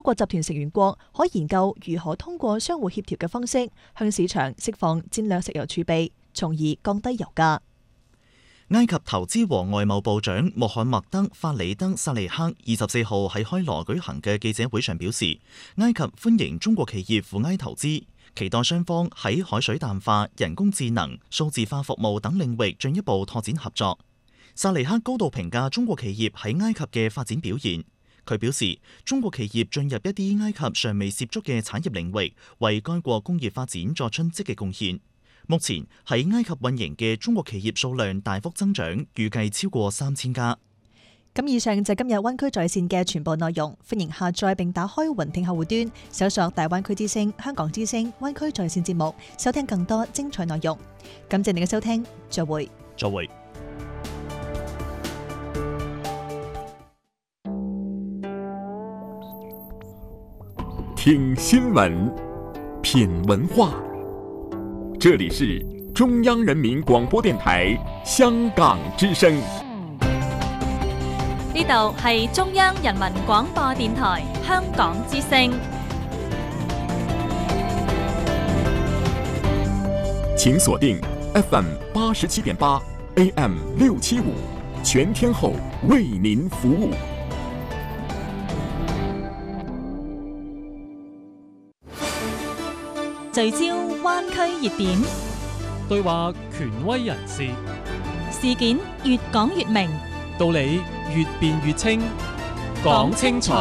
國集團成員國可研究如何通過相互協調嘅方式，向市場釋放戰略石油儲備，從而降低油價。 埃及投資和外貿部長穆罕默德·法里德·薩利克24號喺開羅舉行嘅記者會上表示，埃及歡迎中國企業赴埃投資，期待雙方喺海水淡化、人工智能、數字化服務等領域進一步拓展合作。薩利克高度評價中國企業喺埃及嘅發展表現。佢表示，中國企業進入一啲埃及尚未涉足嘅產業領域，為該國工業發展作出積極貢獻。目前喺埃及運營嘅中國企業數量大幅增長，預計超過3000家。 咁以上就係今日灣區在線嘅全部內容，歡迎下載並打開雲聽客戶端，搜索大灣區之聲、香港之聲、灣區在線節目，收聽更多精彩內容。感謝你嘅收聽，再會。 再會。 聽新聞，品文化。這裡是中央人民廣播電台香港之聲。 呢度係中央人民廣播電台香港之聲。 請鎖定 FM 87.8 AM 675，全天候為您服務。 聚焦灣區熱點， 對話權威人士， 事件越講越明， 道理越辯越清，講清楚。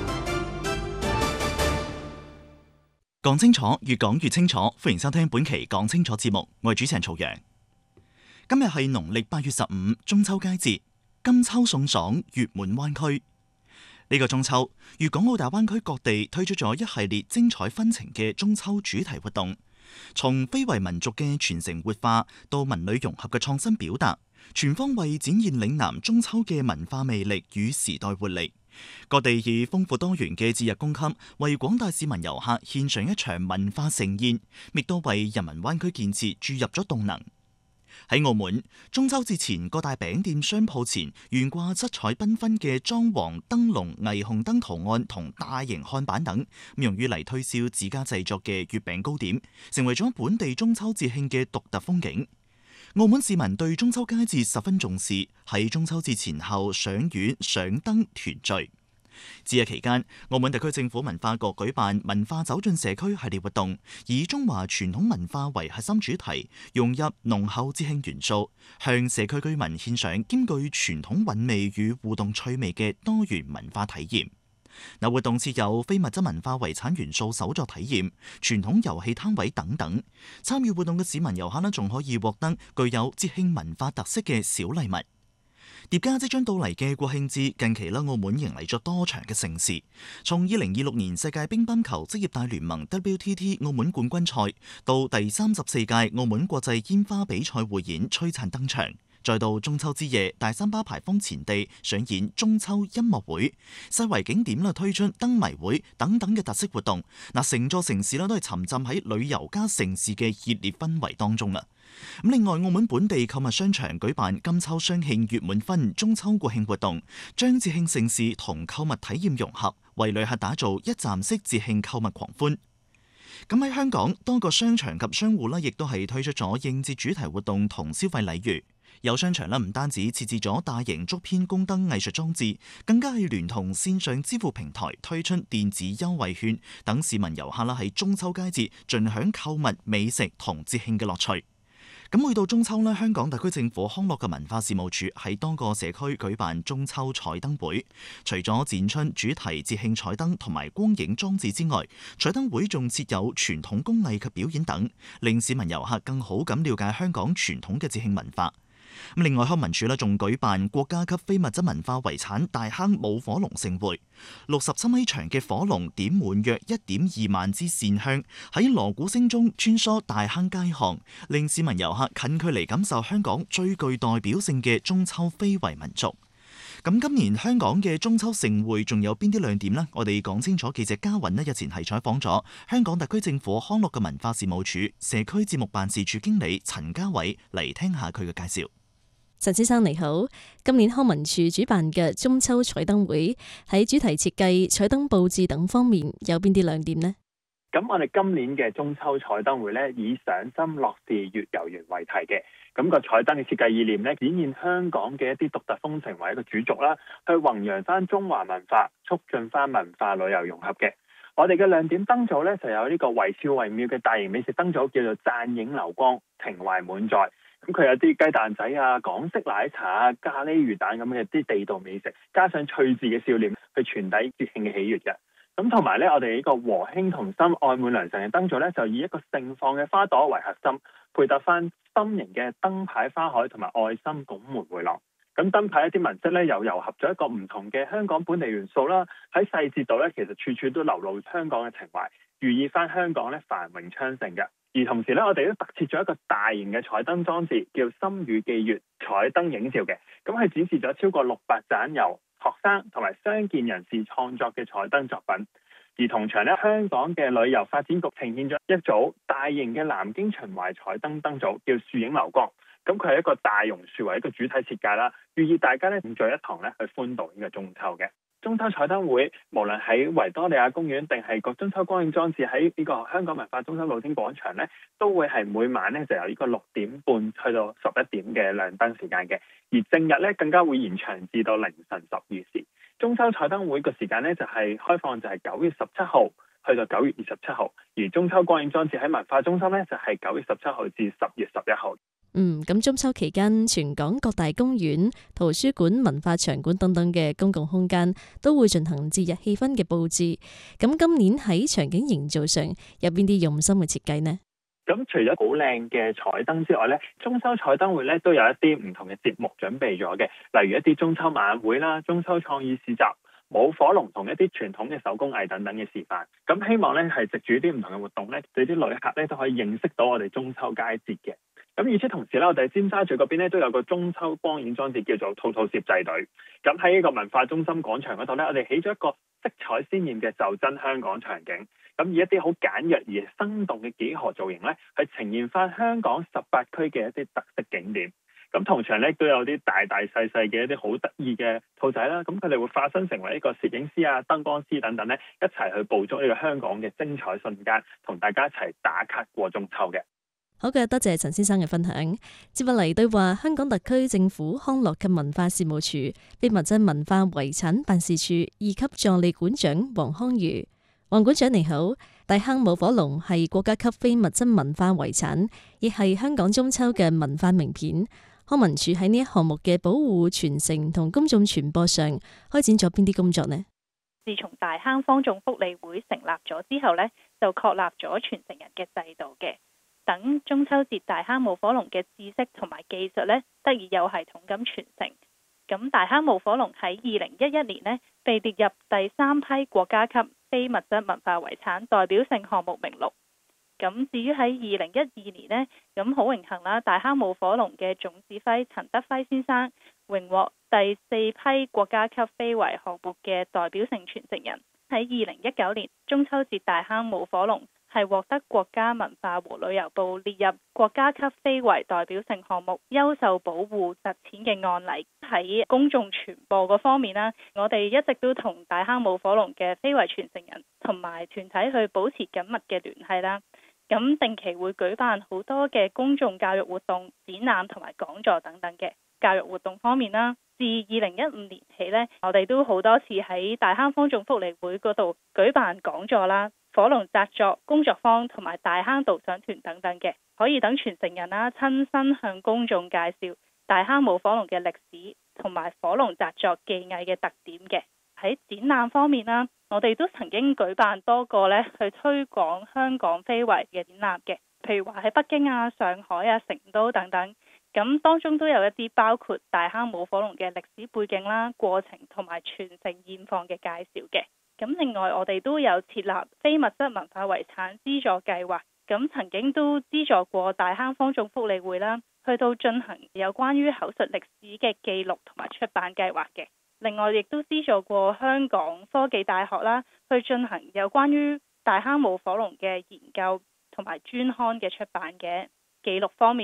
講清楚，越講越清楚。歡迎收聽本期講清楚節目，我係主持人曹陽。今日係農曆8月15，中秋佳節，金秋送爽，月滿灣區。呢個中秋，粵港澳大灣區各地推出咗一系列精彩紛呈嘅中秋主題活動，從非遺民族嘅傳承活化到文旅融合嘅創新表達，全方位展現嶺南中秋嘅文化魅力與時代活力。各地以豐富多元嘅節日供給，為廣大市民遊客獻上一場文化盛宴，亦都為人民灣區建設注入咗動能。喺澳門，中秋節前各大餅店商鋪前懸掛七彩繽紛嘅裝潢燈籠、霓虹燈圖案同大型看板等，用於嚟推銷自家製作嘅月餅糕點，成為咗本地中秋節慶嘅獨特風景。澳門市民對中秋佳節十分重視，喺中秋節前後賞月、賞燈團聚。節日期間，澳門特區政府文化局舉辦文化走進社區系列活動，以中華傳統文化為核心主題，融入濃厚節慶元素，向社區居民獻上兼具傳統韻味與互動趣味嘅多元文化體驗。活動設有非物質文化遺產元素手作體驗、傳統遊戲攤位等等。參與活動嘅市民遊客仲可以獲得具有節慶文化特色嘅小禮物。疊加即將到嚟嘅國慶節，近期澳門迎嚟咗多場嘅盛事，從2026年世界乒乓球職業大聯盟 WTT 澳門冠軍賽，到第34屆澳門國際煙花比賽匯演璀璨登場，再到中秋之夜大三巴牌坊前地上演中秋音樂會，世遺景點推出燈謎會等等嘅特色活動，成座城市都係沉浸喺旅遊加盛事嘅熱烈氛圍當中啦。另外，澳門本地購物商場舉辦金秋雙慶月滿分中秋國慶活動，將節慶盛事同購物體驗融合，為旅客打造一站式節慶購物狂歡。咁喺香港，多個商場及商戶亦都係推出咗應節主題活動同消費禮遇。有商場唔單止設置咗大型竹編宮燈藝術裝置，更加係聯同線上支付平台推出電子優惠券，等市民遊客喺中秋佳節盡享購物、美食同節慶嘅樂趣。咁去到中秋香港特區政府康樂及文化事務處喺多個社區舉辦中秋彩燈會，除咗展出主題節慶彩燈同埋光影裝置之外，彩燈會仲設有傳統工藝及表演等，令市民遊客更好咁了解香港傳統嘅節慶文化。另外，康文署仲舉辦國家級非物質文化遺產大坑舞火龍盛會，67米長嘅火龍點滿約1.2萬支線香，喺鑼鼓聲中穿梭大坑街巷，令市民遊客近距離感受香港最具代表性嘅中秋非遺民族。咁今年香港嘅中秋盛會仲有邊啲亮點呢？我哋講清楚。記者嘉韻日前係採訪咗香港特區政府康樂及文化事務處社區節目辦事處經理陳家偉，嚟聽下佢嘅介紹。 陳先生你好，今年康文署主辦嘅中秋彩燈會喺主題設計、彩燈佈置等方面有邊啲亮點呢？ 咁我哋今年嘅中秋彩燈會咧，以賞心樂事月遊園為題嘅，咁個彩燈嘅設計意念咧，展現香港嘅一啲獨特風情為一個主軸啦，去弘揚翻中華文化，促進翻文化旅遊融合嘅。我哋嘅亮點燈組咧，就有呢個惟肖惟妙嘅大型美食燈組，叫做讚影流光，情懷滿載。咁佢有啲雞蛋仔啊、港式奶茶啊、咖喱魚蛋咁嘅啲地道美食，加上趣致嘅笑臉，去傳遞節慶嘅喜悅嘅。咁同埋咧，我哋呢個和興同心、愛滿良辰嘅燈組咧，就以一個盛放嘅花朵為核心，配搭翻心形嘅燈牌花海同埋愛心拱門迴廊。咁燈牌一啲紋飾咧，又糅合咗一個唔同嘅香港本地元素啦。喺細節度咧，其實處處都流露香港嘅情懷，寓意翻香港咧繁榮昌盛嘅。而同時咧，我哋都特設咗一個大型嘅彩燈裝置，叫心語寄月彩燈影照嘅。咁係展示咗超過600盞由學生同埋傷健人士創作嘅彩燈作品。而同場咧，香港嘅旅遊發展局呈現咗一組大型嘅南京秦淮彩燈燈組，叫樹影流光。咁佢係一個大榕樹為一個主體設計啦，寓意大家咧共聚一堂咧去歡度呢個中秋嘅。中秋彩燈會無論喺維多利亞公園定係個中秋光影裝置喺呢個香港文化中心露天廣場咧，都會係每晚咧就由呢個6點半去到11點嘅亮燈時間嘅。而正日咧更加會延長至到凌晨12時。中秋彩燈會個時間咧就係開放就係9月17號去到9月27號，而中秋光影裝置喺文化中心咧就係9月17號至10月11號。 咁中秋期間，全港各大公園、圖書館、文化場館等等嘅公共空間都會進行節日氣氛嘅佈置。咁今年喺場景營造上有邊啲用心嘅設計呢？ 咁除咗好靚嘅彩燈之外咧，中秋彩燈會咧都有一啲唔同嘅節目準備咗嘅，例如一啲中秋晚會啦、中秋創意市集、舞火龍同一啲傳統嘅手工藝等等嘅示範。咁希望咧係藉住啲唔同嘅活動咧，對啲旅客咧都可以認識到我哋中秋佳節嘅。咁與此同時咧，我哋尖沙咀嗰邊咧都有個中秋光影裝置叫做兔兔攝製隊。咁喺呢個文化中心廣場嗰度咧，我哋起咗一個色彩鮮豔嘅就真香港場景。咁以一啲好簡約而生動嘅幾何造型咧，去呈現翻香港18區嘅一啲特色景點。咁同場咧都有啲大大細細嘅一啲好得意嘅兔仔啦。咁佢哋會化身成為一個攝影師啊、燈光師等等咧，一齊去捕捉呢個香港嘅精彩瞬間，同大家一齊打卡過中秋嘅。 好嘅，多謝陳先生嘅分享。接落嚟對話香港特區政府康樂及文化事務署非物質文化遺產辦事處2級助理館長黃康瑜。黃館長你好，大坑舞火龍係國家級非物質文化遺產，亦係香港中秋嘅文化名片。康文署喺呢一項目嘅保護、傳承同公眾傳播上開展咗邊啲工作呢？ 自從大坑坊眾福利會成立咗之後呢，就確立咗傳承人嘅制度嘅。等中秋節大坑舞火龍嘅知識同埋技術呢，得以有系統咁傳承。咁大坑舞火龍喺2011年呢，被列入第3批國家級非物質文化遺產代表性項目名錄。咁至於喺2012年呢，咁好榮幸啦，大坑舞火龍嘅總指揮陳德輝先生榮獲第4批國家級非遺項目嘅代表性傳承人。喺2019年中秋節大坑舞火龍係獲得國家文化和旅遊部列入國家級非遺代表性項目優秀保護實踐嘅案例。喺公眾傳播嗰方面啦，我哋一直都同大坑舞火龍嘅非遺傳承人同埋團體去保持緊密嘅聯繫啦。咁定期會舉辦好多嘅公眾教育活動、展覽同埋講座等等嘅。教育活動方面啦，自2015年起呢，我哋都好多次喺大坑坊眾福利會嗰度舉辦講座啦、火龍紮作工作坊同埋大坑導賞團等等嘅，可以等傳承人啦親身向公眾介紹大坑舞火龍嘅歷史同埋火龍紮作技藝嘅特點嘅。喺展覽方面啦，我哋都曾經舉辦多個呢去推廣香港非遺嘅展覽嘅，譬如話喺北京啊、上海啊、成都等等。咁當中都有一啲包括大坑舞火龍嘅歷史背景啦、過程同埋傳承現況嘅介紹嘅。咁另外我哋都有設立非物質文化遺產資助計劃，咁曾經都資助過大坑坊眾福利會啦，去到進行有關於口述歷史嘅記錄同埋出版計劃嘅。另外亦都資助過香港科技大學啦，去進行有關於大坑舞火龍嘅研究同埋專刊嘅出版嘅。記錄方面呢，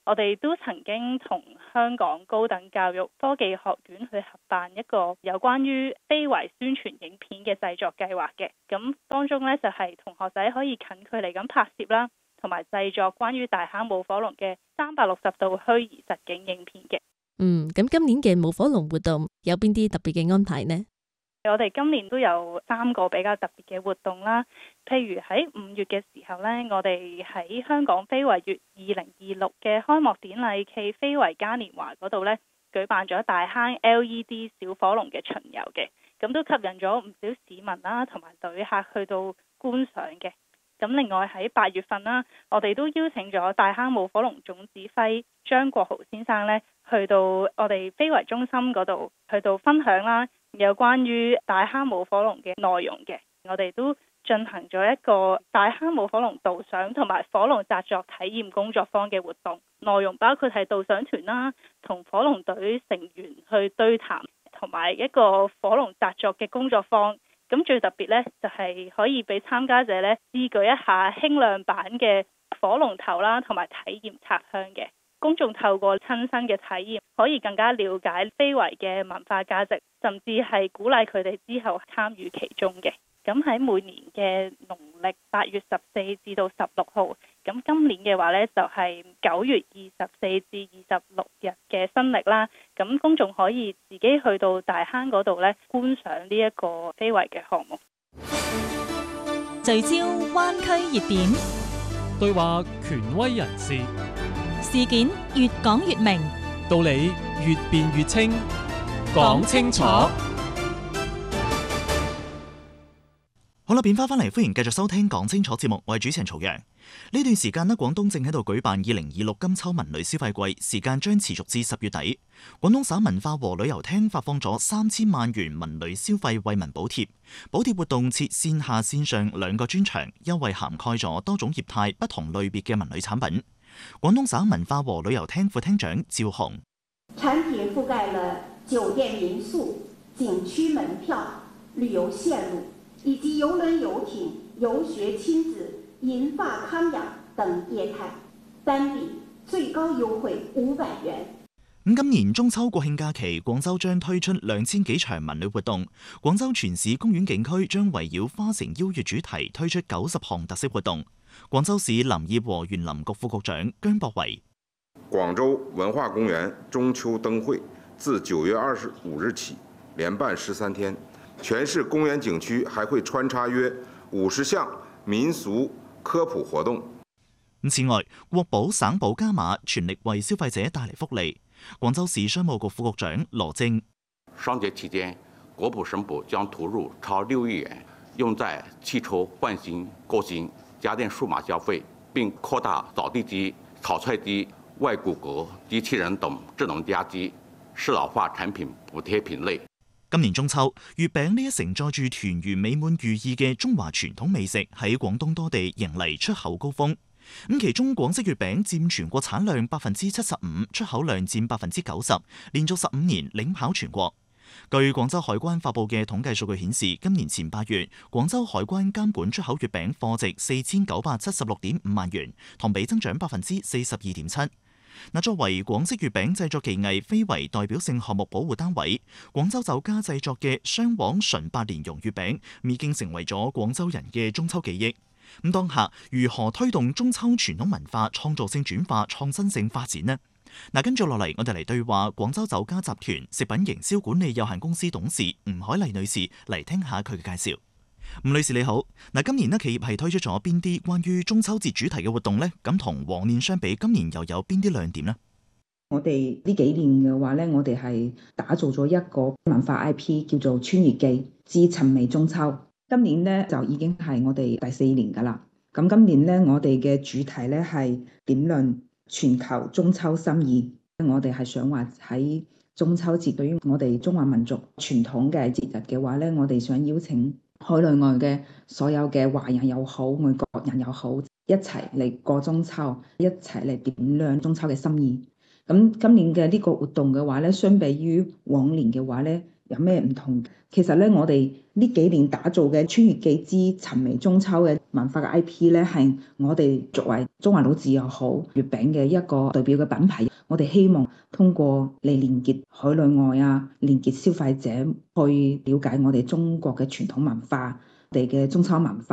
我哋都曾經同香港高等教育科技學院去合辦一個有關於非遺宣傳影片嘅製作計劃嘅。咁當中呢，就係同學仔可以近距離咁拍攝啦，同埋製作關於大坑舞火龍嘅360度虛擬實景影片嘅。 咁今年嘅舞火龍活動有邊啲特別嘅安排呢？ 我哋今年都有3個比較特別嘅活動啦，譬如喺5月嘅時候呢，我哋喺香港非遺月2026嘅開幕典禮暨非遺嘉年華嗰度呢，舉辦咗大坑 LED 小火龍嘅巡遊嘅，咁都吸引咗唔少市民啦同埋旅客去到觀賞嘅。咁另外喺8月份啦，我哋都邀請咗大坑舞火龍總指揮張國豪先生呢，去到我哋非遺中心嗰度去到分享啦，有關於大坑舞火龍嘅內容嘅。我哋都進行咗一個大坑舞火龍導賞同埋火龍紮作體驗工作坊嘅活動，內容包括係導賞團啦，同火龍隊成員去對談，同埋一個火龍紮作嘅工作坊。咁最特別呢，就係可以俾參加者呢試舉一下輕量版嘅火龍頭啦，同埋體驗拆香嘅。公眾透過親身嘅體驗，可以更加了解非遺嘅文化價值，甚至係鼓勵佢哋之後參與其中嘅。咁喺每年嘅農曆8月14至到16號，咁今年嘅話呢，就係9月24至26日嘅新曆啦。咁公眾可以自己去到大坑嗰度呢，觀賞呢一個非遺嘅項目。 聚焦灣區熱點， 對話權威人士， 事件越講越明， 道理越辯越清，講清楚。 好啦，變翻嚟，歡迎繼續收聽講清楚節目，我係主持人曹陽。呢段時間呢，廣東正喺度舉辦2026金秋文旅消費季，時間將持續至10月底。廣東省文化和旅遊廳發放咗3000萬元文旅消費惠民補貼，補貼活動設線下線上2個專場，優惠涵蓋咗多種業態、不同類別嘅文旅產品。廣東省文化和旅遊廳副廳長趙紅： 產品覆蓋了酒店民宿、景區門票、旅遊線路，以及郵輪遊艇、遊學親子、銀髮康養等業態，單筆最高優惠500元。 今年中秋國慶假期，廣州將推出2000幾場文旅活動。廣州全市公園景區將圍繞花城邀月主題推出90項特色活動。廣州市林業和園林局副局長姜博維： 廣州文化公園中秋燈會自9月25日起連辦13天，全市公園景區還會穿插約50項民俗科普活動。 此外，國保、省保加碼，全力為消費者帶嚟福利。廣州市商務局副局長羅正： 雙節期間，國保、省保將投入超6億元，用在汽車換新、購新、家電數碼消費，並擴大掃地機、炒菜機、外骨骼機器人等智能家機適老化產品補貼品類。 今年中秋，月餅呢一承載住團圓美滿寓意嘅中華傳統美食，喺廣東多地迎嚟出口高峰。其中廣式月餅佔全國產量75%，出口量佔90%，連續15年領跑全國。據廣州海關發布嘅統計數據顯示，今年前8月，廣州海關監管出口月餅貨值4976.5萬元，同比增長42.7%。作為廣式月餅製作技藝非遺代表性項目保護單位，廣州酒家製作嘅雙黃純白蓮蓉月餅已經成為咗廣州人嘅中秋記憶。當下如何推動中秋傳統文化創造性轉化、創新性發展呢？跟住落嚟，我哋嚟對話廣州酒家集團食品營銷管理有限公司董事吳海麗女士，嚟聽下佢嘅介紹。吳女士你好，今年企業係推出咗邊啲關於中秋節主題嘅活動呢？咁同往年相比，今年又有邊啲亮點呢？ 我哋呢幾年嘅話呢，我哋係打造咗一個文化 IP 叫做《川粵記之尋味中秋》。今年呢，就已經係我哋第4年噶啦。咁今年呢，我哋嘅主題呢係點亮全球中秋心意。我哋係想話喺中秋節對於我哋中華民族傳統嘅節日嘅話呢，我哋想邀請海內外嘅所有嘅華人又好，外國人又好，一齊嚟過中秋，一齊嚟點亮中秋嘅心意。咁今年嘅呢個活動嘅話呢，相比於往年嘅話呢， 有咩唔同？其實咧，我哋呢幾年打造嘅川粵記之尋味中秋嘅文化嘅 IP 咧，係我哋作為中華老字又好月餅嘅一個代表嘅品牌。我哋希望通過嚟連結海內外啊，連結消費者，去了解我哋中國嘅傳統文化，我哋嘅中秋文化。